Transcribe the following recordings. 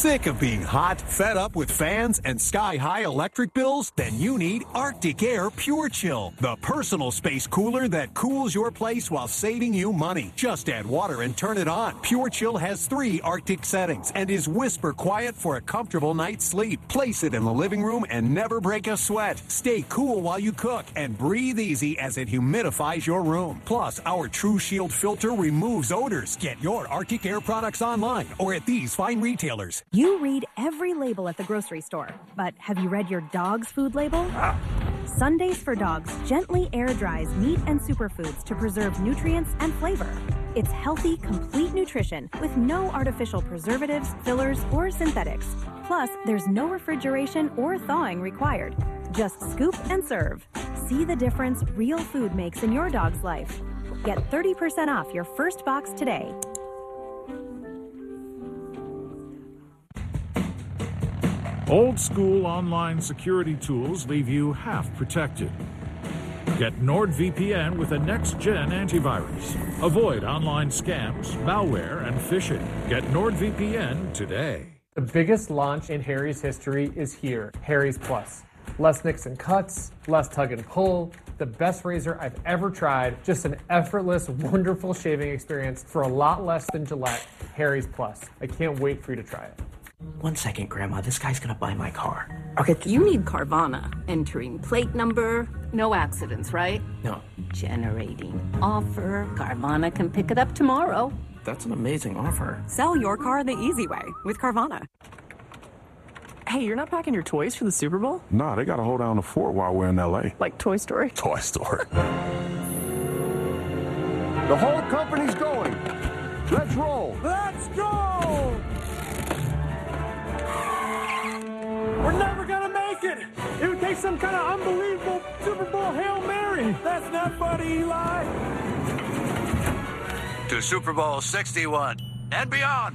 Sick of being hot, fed up with fans and sky-high electric bills? Then you need Arctic Air Pure Chill, the personal space cooler that cools your place while saving you money. Just add water and turn it on. Pure Chill has 3 Arctic settings and is whisper quiet for a comfortable night's sleep. Place it in the living room and never break a sweat. Stay cool while you cook and breathe easy as it humidifies your room. Plus, our True Shield filter removes odors. Get your Arctic Air products online or at these fine retailers. You read every label at the grocery store, but have you read your dog's food label? Sundays for Dogs gently air dries meat and superfoods to preserve nutrients and flavor. It's healthy, complete nutrition with no artificial preservatives, fillers, or synthetics. Plus, there's no refrigeration or thawing required. Just scoop and serve. See the difference real food makes in your dog's life. Get 30% off your first box today. Old school online security tools leave you half protected. Get NordVPN with a next-gen antivirus. Avoid online scams, malware, and phishing. Get NordVPN today. The biggest launch in Harry's history is here, Harry's Plus. Less nicks and cuts, less tug and pull, the best razor I've ever tried, just an effortless, wonderful shaving experience for a lot less than Gillette. Harry's Plus. I can't wait for you to try it. 1 second, Grandma. This guy's gonna buy my car. Okay. You need Carvana. Entering plate number. No accidents, right? No. Generating offer. Carvana can pick it up tomorrow. That's an amazing offer. Sell your car the easy way with Carvana. Hey, you're not packing your toys for the Super Bowl? Nah, they gotta hold down the fort while we're in L.A. Like Toy Story? Toy Story. The whole company's going. Let's roll. Let's go! We're never gonna make it! It would take some kind of unbelievable Super Bowl Hail Mary! That's not funny, Eli! To Super Bowl 61 and beyond!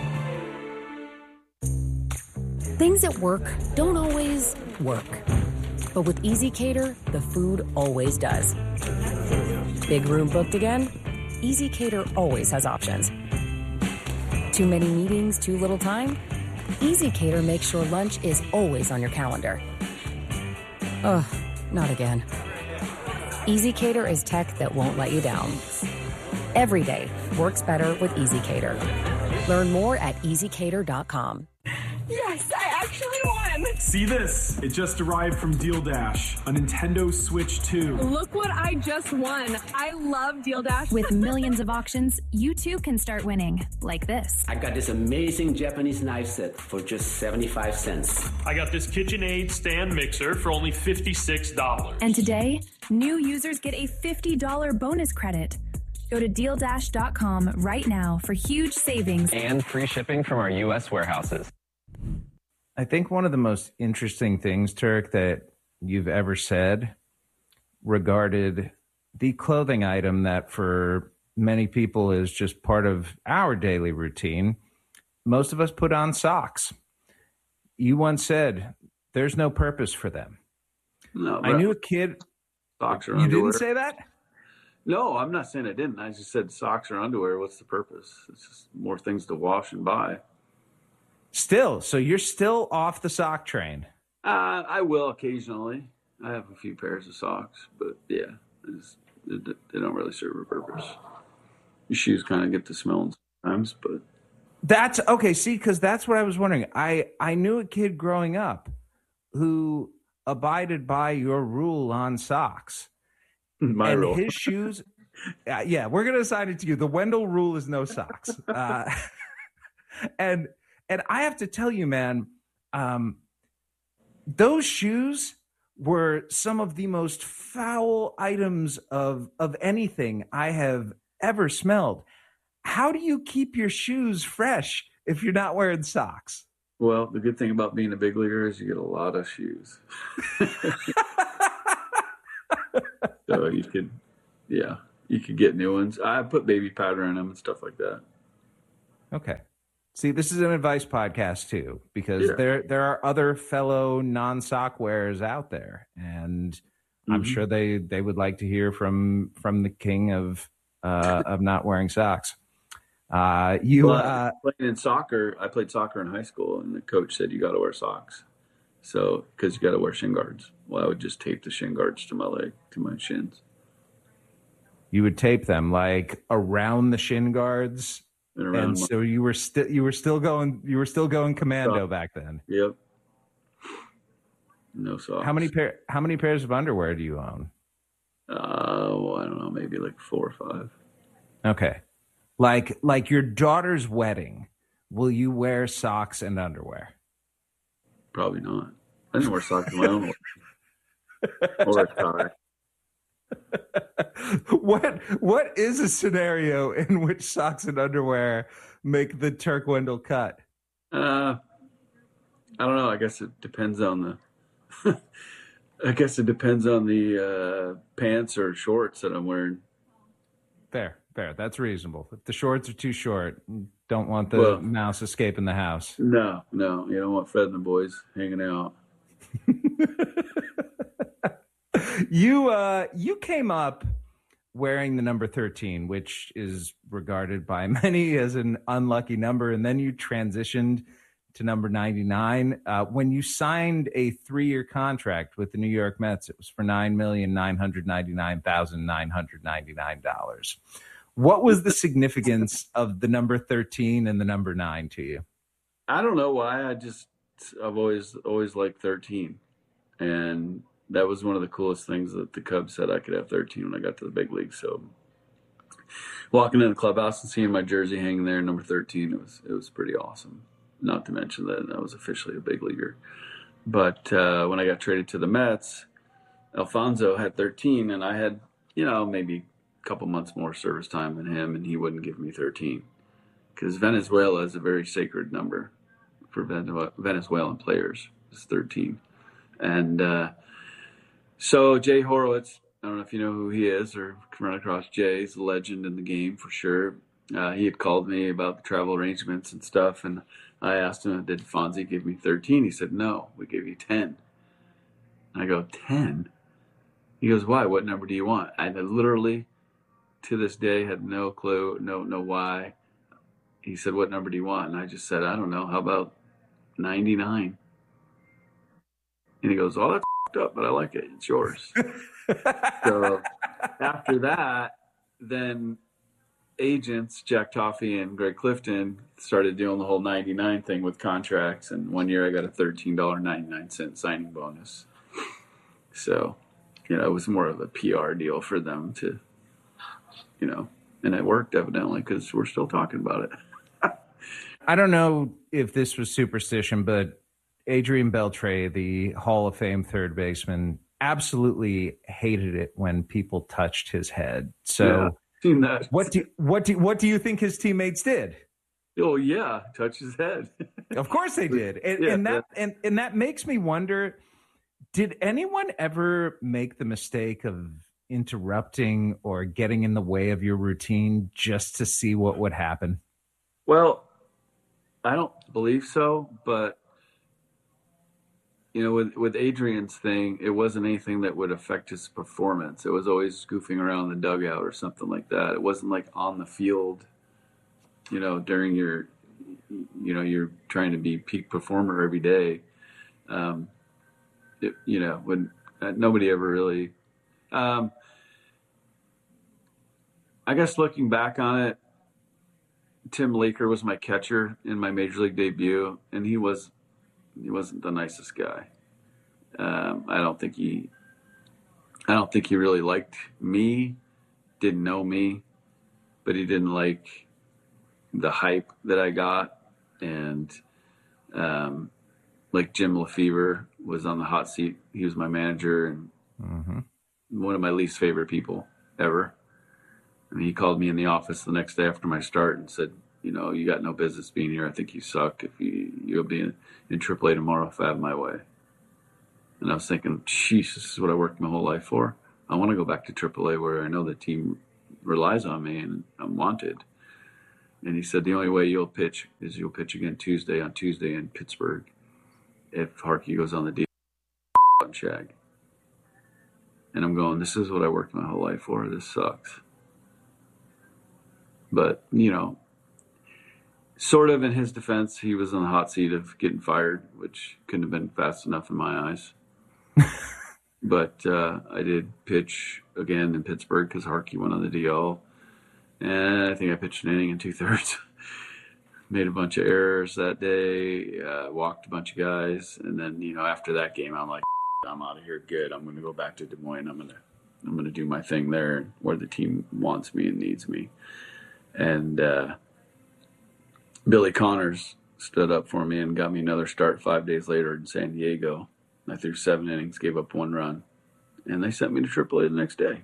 Things at work don't always work. But with ezCater, the food always does. Big room booked again? ezCater always has options. Too many meetings, too little time? ezCater makes sure lunch is always on your calendar. Ugh, not again. ezCater is tech that won't let you down. Every day works better with ezCater. Learn more at ezcater.com. Yes, I actually won! See this? It just arrived from Deal Dash, a Nintendo Switch 2. Look what I just won. I love Deal Dash. With millions of auctions, you too can start winning, like this. I got this amazing Japanese knife set for just 75 cents. I got this KitchenAid stand mixer for only $56. And today, new users get a $50 bonus credit. Go to DealDash.com right now for huge savings. And free shipping from our U.S. warehouses. I think one of the most interesting things, Turk, that you've ever said regarded the clothing item that for many people is just part of our daily routine. Most of us put on socks. You once said there's no purpose for them. No, I knew a kid. Socks or you underwear. didn't say that? No, I'm not saying I didn't. I just said socks or underwear. What's the purpose? It's just more things to wash and buy. Still, so you're still off the sock train. I will occasionally. I have a few pairs of socks, but yeah, they don't really serve a purpose. Your shoes kind of get to smelling sometimes, but that's okay. See, because that's what I was wondering. I knew a kid growing up who abided by your rule on socks. My and rule. His shoes. Yeah, we're gonna assign it to you. The Wendell rule is no socks. And I have to tell you, man, those shoes were some of the most foul items of anything I have ever smelled. How do you keep your shoes fresh if you're not wearing socks? Well, the good thing about being a big leaguer is you get a lot of shoes. So you could get new ones. I put baby powder in them and stuff like that. Okay. See, this is an advice podcast too, because there are other fellow non-sock wearers out there, and I'm sure they would like to hear from the king of not wearing socks. Playing in soccer, I played soccer in high school, and the coach said you got to wear socks. So, because you got to wear shin guards. Well, I would just tape the shin guards to my leg, to my shins. You would tape them like around the shin guards, and so you were still going commando back then. Yep. No socks. How many pairs of underwear do you own? Well, I don't know, maybe like 4 or 5. Okay. Like your daughter's wedding, will you wear socks and underwear? Probably not. I didn't wear socks in my own wedding. Or a tie. What is a scenario in which socks and underwear make the Turk Wendell cut? I don't know. I guess it depends on the pants or shorts that I'm wearing. Fair. That's reasonable. If the shorts are too short, don't want the mouse escaping the house. No. You don't want Fred and the boys hanging out. You came up wearing the number 13, which is regarded by many as an unlucky number, and then you transitioned to number 99. When you signed a 3-year contract with the New York Mets, it was for $9,999,999. What was the significance of the number 13 and the number 9 to you? I don't know why. I've always liked 13, and that was one of the coolest things that the Cubs said I could have 13 when I got to the big league. So walking in the clubhouse and seeing my jersey hanging there, number 13, it was pretty awesome. Not to mention that I was officially a big leaguer. But when I got traded to the Mets, Alfonso had 13, and I had, maybe a couple months more service time than him, and he wouldn't give me 13 because Venezuela is a very sacred number for Venezuelan players. It's 13. And so Jay Horowitz, I don't know if you know who he is or can run across Jay. He's a legend in the game for sure. He had called me about the travel arrangements and stuff, and I asked him, did Fonzie give me 13? He said, no, we gave you 10. And I go, 10? He goes, why? What number do you want? I literally, to this day, had no clue, no why. He said, what number do you want? And I just said, I don't know. How about 99? And he goes, oh, that's up, but I like it. It's yours. So after that, then agents, Jack Toffee and Greg Clifton, started doing the whole 99 thing with contracts. And one year I got a $13.99 signing bonus. So, it was more of a PR deal for them to, and it worked evidently because we're still talking about it. I don't know if this was superstition, but Adrian Beltre, the Hall of Fame third baseman, absolutely hated it when people touched his head. So what do you think his teammates did? Oh yeah, touch his head. Of course they did. And that makes me wonder, did anyone ever make the mistake of interrupting or getting in the way of your routine just to see what would happen? Well, I don't believe so, but with Adrian's thing, it wasn't anything that would affect his performance. It was always goofing around the dugout or something like that. It wasn't like on the field, during your, you're trying to be peak performer every day. When nobody ever really, I guess looking back on it, Tim Leaker was my catcher in my major league debut, and he wasn't the nicest guy. I don't think he really liked me, didn't know me, but he didn't like the hype that I got. And like Jim Lefevre was on the hot seat. He was my manager and one of my least favorite people ever. And he called me in the office the next day after my start and said, you got no business being here. I think you suck. If you'll be in AAA tomorrow if I have my way. And I was thinking, geez, this is what I worked my whole life for. I want to go back to AAA where I know the team relies on me and I'm wanted. And he said, the only way you'll pitch is you'll pitch again on Tuesday in Pittsburgh. If Harkey goes on the deal on Shag. And I'm going, this is what I worked my whole life for. This sucks. But, Sort of in his defense, he was on the hot seat of getting fired, which couldn't have been fast enough in my eyes. But I did pitch again in Pittsburgh because Harkey went on the DL. And I think I pitched an inning and 2/3. Made a bunch of errors that day, walked a bunch of guys. And then, after that game, I'm like, I'm out of here. Good. I'm going to go back to Des Moines. I'm going to do my thing there where the team wants me and needs me. And Billy Connors stood up for me and got me another start 5 days later in San Diego. I threw 7 innings, gave up 1 run, and they sent me to AAA the next day.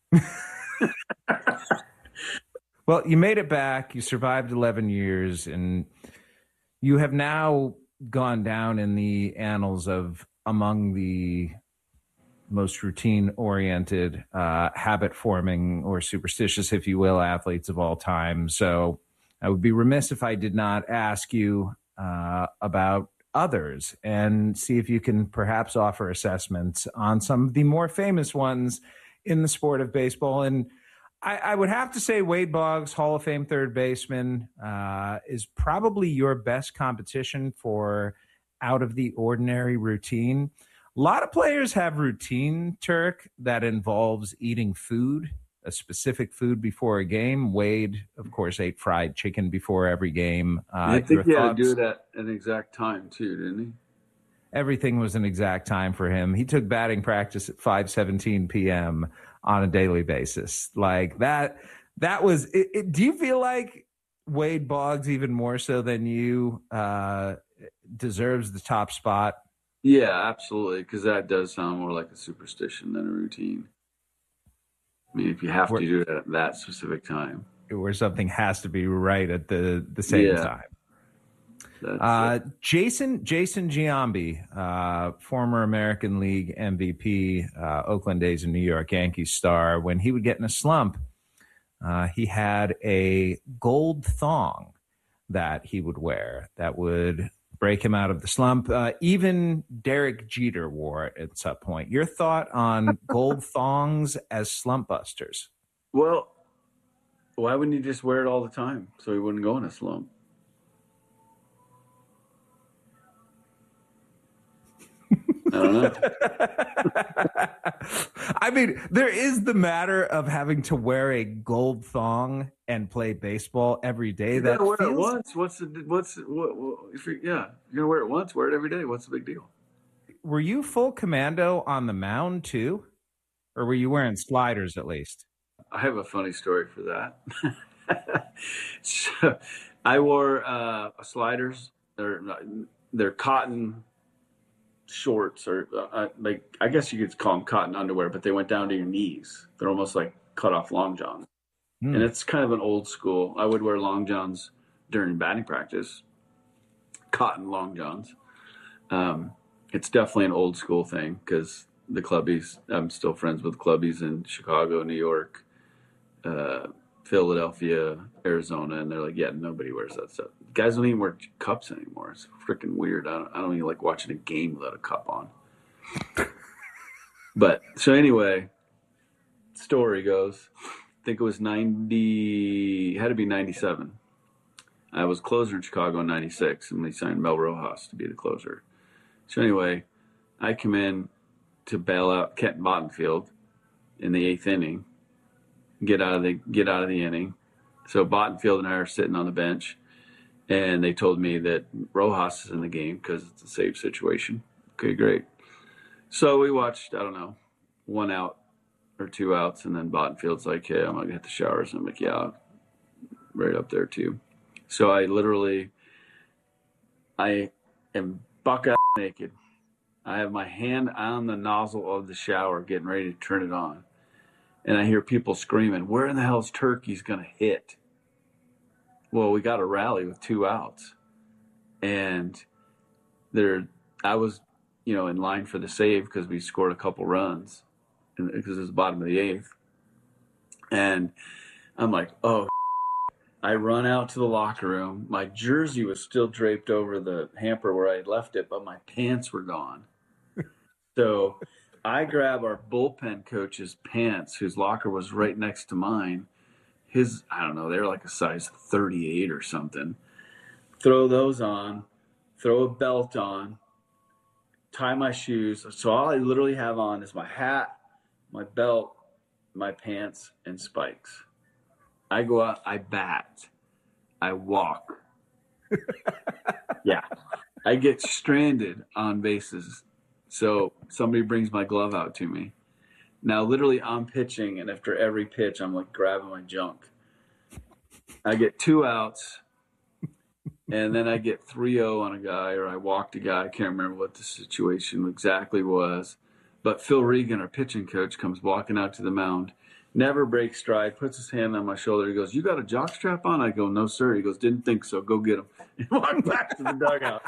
Well, you made it back. You survived 11 years, and you have now gone down in the annals of among the most routine-oriented, habit-forming, or superstitious, if you will, athletes of all time. So I would be remiss if I did not ask you about others and see if you can perhaps offer assessments on some of the more famous ones in the sport of baseball. And I would have to say Wade Boggs, Hall of Fame third baseman, is probably your best competition for out of the ordinary routine. A lot of players have routine, Turk, that involves eating food, a specific food before a game. Wade, of course, ate fried chicken before every game. I think he had to do it at an exact time, too, didn't he? Everything was an exact time for him. He took batting practice at 5:17 p.m. on a daily basis. Like that was it. Do you feel like Wade Boggs, even more so than you, deserves the top spot? Yeah, absolutely, because that does sound more like a superstition than a routine. I mean, if you have to do it at that specific time. Where something has to be right at the same time. Jason Giambi, former American League MVP, Oakland A's and New York Yankees star, when he would get in a slump, he had a gold thong that he would wear that would break him out of the slump. Even Derek Jeter wore it at some point. Your thought on gold thongs as slump busters? Well, why wouldn't he just wear it all the time so he wouldn't go in a slump? I don't know. I mean, there is the matter of having to wear a gold thong and play baseball every day. You gotta wear it once. If you're gonna wear it once, wear it every day. What's the big deal? Were you full commando on the mound too, or were you wearing sliders at least? I have a funny story for that. So I wore sliders. They're cotton shorts, or I guess you could call them cotton underwear, but they went down to your knees. They're almost like cut off long johns. And it's kind of an old school. I would wear long johns during batting practice, cotton long johns. It's definitely an old school thing because the clubbies, I'm still friends with clubbies in Chicago, New York, Philadelphia, Arizona, and they're like, yeah, nobody wears that stuff. Guys don't even wear cups anymore. It's freaking weird. I don't even like watching a game without a cup on. But so anyway, story goes, I think it was 90, had to be 97. I was closer in Chicago in 96, and they signed Mel Rojas to be the closer. So anyway, I come in to bail out Kent Bottenfield in the 8th inning, get out of the inning. So Bottenfield and I are sitting on the bench, and they told me that Rojas is in the game because it's a safe situation. Okay, great. So we watched, I don't know, 1 out or 2 outs, and then Bottenfield's like, hey, I'm going to hit the showers. And I'm like, yeah, right up there too. So I am buck ass naked. I have my hand on the nozzle of the shower getting ready to turn it on. And I hear people screaming, where in the hell's Turkey's going to hit? Well, we got a rally with 2 outs. And I was, in line for the save because we scored a couple runs because it was the bottom of the 8th. And I'm like, oh, I run out to the locker room. My jersey was still draped over the hamper where I had left it, but my pants were gone. So I grab our bullpen coach's pants, whose locker was right next to mine. I don't know, they were like a size 38 or something. throw those on, throw a belt on, tie my shoes. So all I literally have on is my hat, my belt, my pants, and spikes. I go out, I bat, I walk. Yeah. I get stranded on bases. So somebody brings my glove out to me. Now, literally, I'm pitching, and after every pitch, I'm like grabbing my junk. I get 2 outs, and then I get 3-0 on a guy, or I walked a guy. I can't remember what the situation exactly was. But Phil Regan, our pitching coach, comes walking out to the mound, never breaks stride, puts his hand on my shoulder. He goes, "You got a jock strap on?" I go, "No, sir." He goes, "Didn't think so. Go get him." And walk back to the dugout.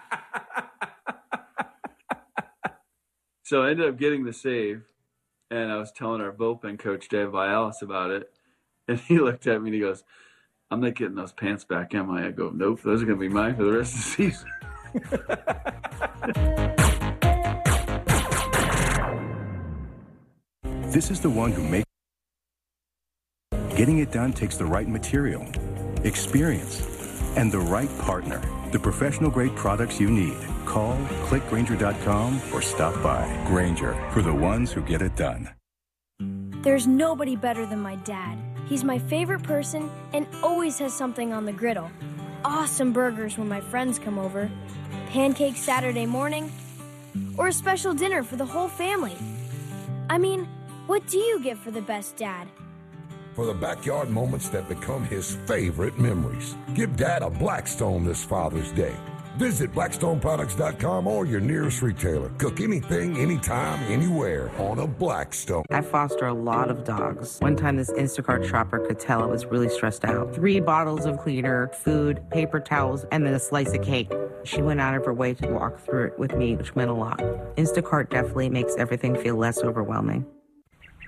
So I ended up getting the save, and I was telling our bullpen coach, Dave Vialis, about it. And he looked at me and he goes, "I'm not getting those pants back, am I?" I go, "Nope, those are going to be mine for the rest of the season." This is the one who makes. Getting it done takes the right material, experience, and the right partner. The professional-grade products you need. Call, click Grainger.com, or stop by. Grainger, for the ones who get it done. There's nobody better than my dad. He's my favorite person and always has something on the griddle. Awesome burgers when my friends come over, pancakes Saturday morning, or a special dinner for the whole family. I mean, what do you get for the best dad? For the backyard moments that become his favorite memories. Give Dad a Blackstone this Father's Day. Visit BlackstoneProducts.com or your nearest retailer. Cook anything, anytime, anywhere on a Blackstone. I foster a lot of dogs. One time this Instacart shopper could tell I was really stressed out. 3 bottles of cleaner, food, paper towels, and then a slice of cake. She went out of her way to walk through it with me, which meant a lot. Instacart definitely makes everything feel less overwhelming.